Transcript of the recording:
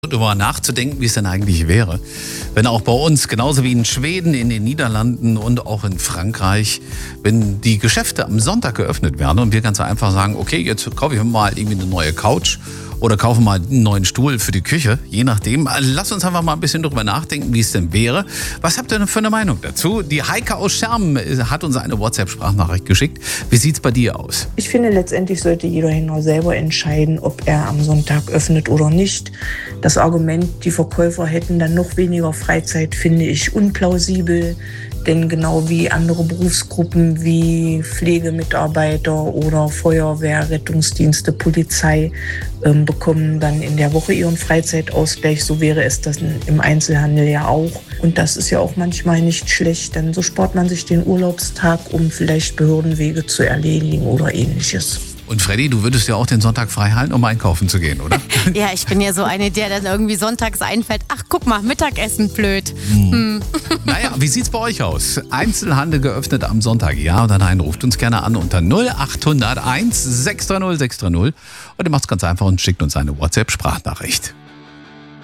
Darüber nachzudenken, wie es denn eigentlich wäre, wenn auch bei uns, genauso wie in Schweden, in den Niederlanden und auch in Frankreich, wenn die Geschäfte am Sonntag geöffnet werden und wir ganz einfach sagen, okay, jetzt kaufe ich mir mal irgendwie eine neue Couch oder kaufe mal einen neuen Stuhl für die Küche, je nachdem. Lass uns einfach mal ein bisschen darüber nachdenken, wie es denn wäre. Was habt ihr denn für eine Meinung dazu? Die Heike aus Schermen hat uns eine WhatsApp-Sprachnachricht geschickt. Wie sieht's bei dir aus? Ich finde, letztendlich sollte jeder Händler selber entscheiden, ob er am Sonntag öffnet oder nicht. Das Argument, die Verkäufer hätten dann noch weniger Freizeit, finde ich unplausibel. Denn genau wie andere Berufsgruppen wie Pflegemitarbeiter oder Feuerwehr, Rettungsdienste, Polizei bekommen dann in der Woche ihren Freizeitausgleich. So wäre es das im Einzelhandel ja auch. Und das ist ja auch manchmal nicht schlecht, denn so spart man sich den Urlaubstag, um vielleicht Behördenwege zu erledigen oder ähnliches. Und Freddy, du würdest ja auch den Sonntag frei halten, um einkaufen zu gehen, oder? Ja, ich bin ja so eine, der dann irgendwie sonntags einfällt, ach guck mal, Mittagessen blöd. Naja, wie sieht's bei euch aus? Einzelhandel geöffnet am Sonntag, ja oder nein? Ruft uns gerne an unter 0800 1 630 630 und ihr macht's ganz einfach und schickt uns eine WhatsApp-Sprachnachricht.